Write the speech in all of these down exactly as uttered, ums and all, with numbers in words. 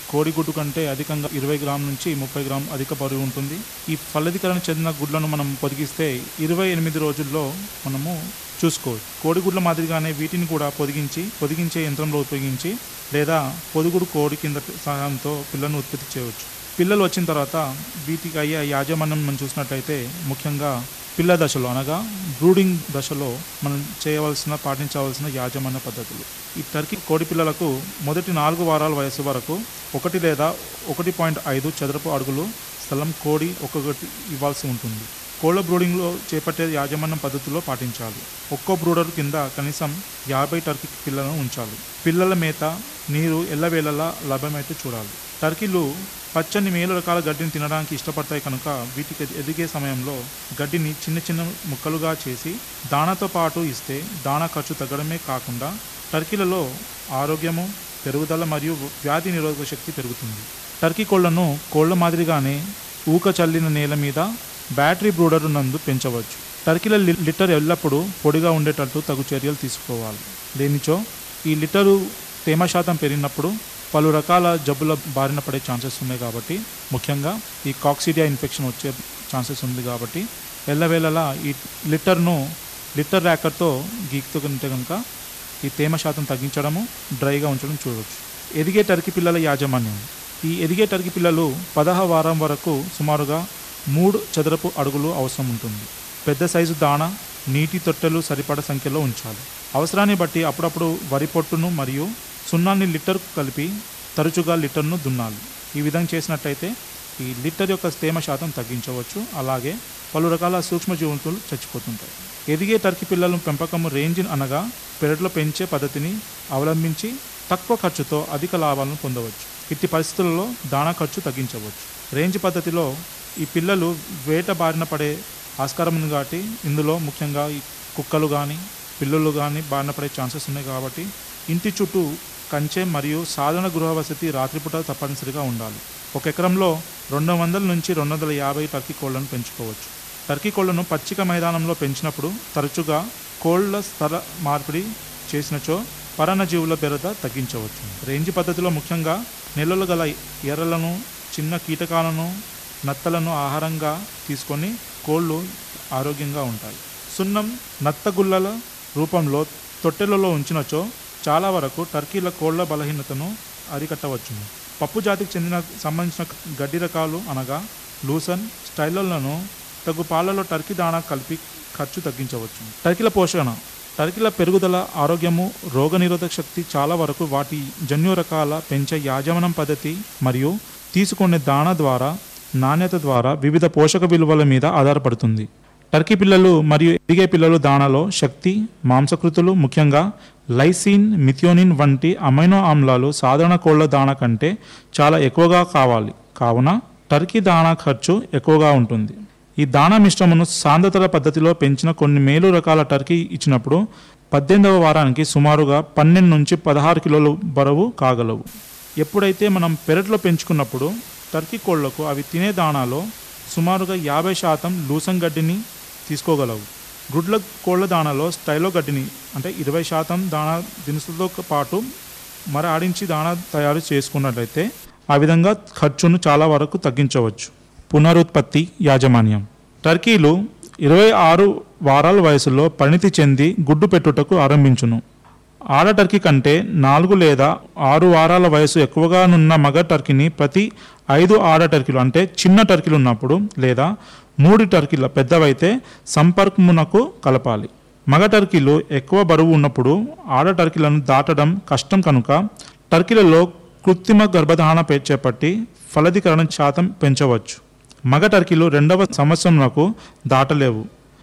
కోడిగుడ్డు కంటే అధికంగా ఇరవై గ్రాముల నుంచి ముప్పై గ్రామ్ అధిక బరువు ఉంటుంది. ఈ ఫలదీకరణ చెందిన గుడ్లను మనం పొదిగిస్తే ఇరవై ఎనిమిది రోజుల్లో మనము చూసుకోవచ్చు. కోడిగుడ్ల మాదిరిగానే వీటిని కూడా పొదిగించి పొదిగించే యంత్రంలో ఉపయోగించి లేదా పొదుగుడు కోడి కింద సహాయంతో పిల్లలను ఉత్పత్తి చేయవచ్చు. పిల్లలు వచ్చిన తర్వాత వీటికి అయ్యే యాజమాన్యం మనం చూసినట్లయితే ముఖ్యంగా పిల్ల దశలో అనగా బ్రూడింగ్ దశలో మనం చేయవలసిన పాటించవలసిన యాజమాన్య పద్ధతులు. ఈ టర్కీ కోడి పిల్లలకు మొదటి నాలుగు వారాల వయసు వరకు ఒకటి లేదా ఒకటి పాయింట్ ఐదు చదరపు అడుగులు స్థలం కోడి ఒక్కొక్కటి ఇవ్వాల్సి ఉంటుంది. కోళ్ళ బ్రూడింగ్లో చేపట్టే యాజమాన్య పద్ధతిలో పాటించాలి. ఒక్కో బ్రూడర్ కింద కనీసం యాభై టర్కీ పిల్లలను ఉంచాలి. పిల్లల మేత నీరు ఎల్లవేళలా లభ్యమైతే చూడాలి. టర్కీలు పచ్చని మేలు రకాల గడ్డిని తినడానికి ఇష్టపడతాయి కనుక వీటికి ఎదిగే సమయంలో గడ్డిని చిన్న చిన్న ముక్కలుగా చేసి దానాతో పాటు ఇస్తే దానా ఖర్చు తగ్గడమే కాకుండా టర్కీలలో ఆరోగ్యము, పెరుగుదల మరియు వ్యాధి నిరోధక శక్తి పెరుగుతుంది. టర్కీ కోళ్లను కోళ్ల మాదిరిగానే ఊక చల్లిన నేల మీద బ్యాటరీ బ్రూడర్ నందు పెంచవచ్చు. టర్కీల లిటర్ ఎల్లప్పుడూ పొడిగా ఉండేటట్టు తగు చర్యలు తీసుకోవాలి. లేనిచో ఈ లిటరు తేమ శాతం పెరిగినప్పుడు పలు రకాల జబ్బుల బారిన పడే ఛాన్సెస్ ఉన్నాయి. కాబట్టి ముఖ్యంగా ఈ కాక్సిడియా ఇన్ఫెక్షన్ వచ్చే ఛాన్సెస్ ఉంది. కాబట్టి ఎల్లవేళలా ఈ లిటర్ను లిటర్ ర్యాకర్తో గీకుతుంటే కనుక ఈ తేమ శాతం తగ్గించడము, డ్రైగా ఉంచడం చూడవచ్చు. ఎదిగే టర్కీ పిల్లల యాజమాన్యం. ఈ ఎదిగే టర్కీ పిల్లలు పదహ వారం వరకు సుమారుగా మూడు చదరపు అడుగులు అవసరం ఉంటుంది. పెద్ద సైజు దాణ, నీటి తొట్టెలు సరిపడ సంఖ్యలో ఉంచాలి. అవసరాన్ని బట్టి అప్పుడప్పుడు వరి పొట్టును మరియు సున్నాన్ని లిటర్కు కలిపి తరచుగా లిటర్ను దున్నాలి. ఈ విధంగా చేసినట్టయితే ఈ లిటర్ యొక్క తేమ శాతం తగ్గించవచ్చు. అలాగే పలు రకాల సూక్ష్మజీవులు చచ్చిపోతుంటాయి. ఎదిగే టర్కీ పిల్లల పెంపకం రేంజ్ అనగా పెరట్లో పెంచే పద్ధతిని అవలంబించి తక్కువ ఖర్చుతో అధిక లాభాలను పొందవచ్చు. ఇట్టి పరిస్థితులలో దాణా ఖర్చు తగ్గించవచ్చు. రేంజ్ పద్ధతిలో ఈ పిల్లలు వేట బారిన పడే ఆస్కారం ఉంది. కాబట్టి ఇందులో ముఖ్యంగా ఈ కుక్కలు కానీ పిల్లులు కానీ బారిన పడే ఛాన్సెస్ ఉన్నాయి. కాబట్టి ఇంటి చుట్టూ కంచె మరియు సాధారణ గృహ వసతి రాత్రిపూట తప్పనిసరిగా ఉండాలి. ఒక ఎకరంలో రెండు వందల నుంచి రెండు వందల యాభై టర్కీ కోళ్లను పెంచుకోవచ్చు. టర్కీ కోళ్లను పచ్చిక మైదానంలో పెంచినప్పుడు తరచుగా కోళ్ల స్థల మార్పిడి చేసినచో పరాన్నజీవుల బెరత తగ్గించవచ్చు. రేంజ్ పద్ధతిలో ముఖ్యంగా నెలలు గల ఎర్రలను, చిన్న కీటకాలను, నత్తలను ఆహారంగా తీసుకొని కోళ్ళు ఆరోగ్యంగా ఉంటాయి. సున్నం నత్తగుల్లల రూపంలో తొట్టెలలో ఉంచినచో చాలా వరకు టర్కీల కోళ్ల బలహీనతను అరికట్టవచ్చును. పప్పు జాతికి చెందిన సంబంధించిన గడ్డి రకాలు అనగా లూసన్, స్టైలర్లను తగు పాలలో టర్కీ దాణా కలిపి ఖర్చు తగ్గించవచ్చు. టర్కీల పోషణ. టర్కీల పెరుగుదల, ఆరోగ్యము, రోగనిరోధక శక్తి చాలా వరకు వాటి జన్యు రకాల పెంచే యాజమాన్యం పద్ధతి మరియు తీసుకునే దాణా ద్వారా నాణ్యత ద్వారా వివిధ పోషక విలువల మీద ఆధారపడుతుంది. టర్కీ పిల్లలు మరియు ఎదిగే పిల్లలు దాణాలో శక్తి, మాంసకృతులు ముఖ్యంగా లైసిన్, మిథియోనిన్ వంటి అమైనో ఆమ్లాలు సాధారణ కోళ్ల దాణా కంటే చాలా ఎక్కువగా కావాలి. కావున టర్కీ దాణా ఖర్చు ఎక్కువగా ఉంటుంది. ఈ దాణా మిశ్రమను సాంద్రతల పద్ధతిలో పెంచిన కొన్ని మేలు రకాల టర్కీ ఇచ్చినప్పుడు పద్దెనిమిదవ వారానికి సుమారుగా పన్నెండు నుంచి పదహారు కిలోలు బరువు కాగలవు. ఎప్పుడైతే మనం పెరట్లో పెంచుకున్నప్పుడు టర్కీ కోళ్లకు అవి తినే దాణాలో సుమారుగా యాభై శాతం లూసన్ గడ్డిని తీసుకోగలవు. గుడ్ల కోళ్ల దాణాలో స్టైలో గడ్డిని అంటే ఇరవై శాతం దాణా దినుసులతో పాటు మరి ఆడించి దాణా తయారు చేసుకున్నట్లయితే ఆ విధంగా ఖర్చును చాలా వరకు తగ్గించవచ్చు. పునరుత్పత్తి యాజమాన్యం. టర్కీలు ఇరవై ఆరు వారాల వయసులో పరిణితి చెంది గుడ్డు పెట్టుటకు ఆరంభించును. ఆడ టర్కీ కంటే నాలుగు లేదా ఆరు వారాల వయసు ఎక్కువగానున్న మగ టర్కీని ప్రతి ఐదు ఆడ టర్కీలు అంటే చిన్న టర్కీలు ఉన్నప్పుడు లేదా మూడు టర్కీల పెద్దవైతే సంపర్కమునకు కలపాలి. మగ టర్కీలు ఎక్కువ బరువు ఉన్నప్పుడు ఆడ టర్కీలను దాటడం కష్టం కనుక టర్కీలలో కృత్రిమ గర్భధారణ చేపట్టి ఫలదీకరణ శాతం పెంచవచ్చు. మగ టర్కీలు రెండవ సంవత్సరంకు దాటలేవు.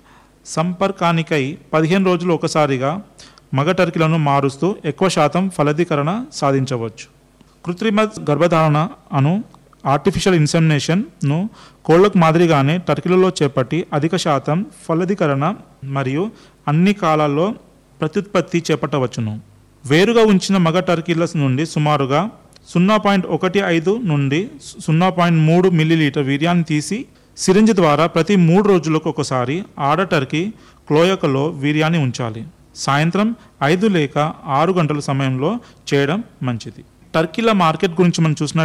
సంపర్కానికై పదిహేను రోజులు ఒకసారిగా మగ టర్కీలను మారుస్తూ ఎక్కువ శాతం ఫలదీకరణ సాధించవచ్చు. కృత్రిమ గర్భధారణ అను ఆర్టిఫిషియల్ ఇన్సెమినేషన్ను కోళ్లకు మాదిరిగానే టర్కీలలో చేపట్టి అధిక శాతం ఫలదీకరణ మరియు అన్ని కాలాల్లో ప్రత్యుత్పత్తి చేపట్టవచ్చును. వేరుగా ఉంచిన మగ టర్కీల నుండి సుమారుగా సున్నా పాయింట్ ఒకటి ఐదు నుండి సున్నా పాయింట్ మూడు మిల్లీలీటర్ వీర్యాన్ని తీసి సిరింజ్ ద్వారా ప్రతి మూడు రోజులకు ఒకసారి ఆడ టర్కీ క్లోయకలో వీర్యాన్ని ఉంచాలి. సాయంత్రం ఐదు లేక ఆరు గంటల సమయంలో చేయడం మంచిది. టర్కీల మార్కెట్ గురించి మనం చూసిన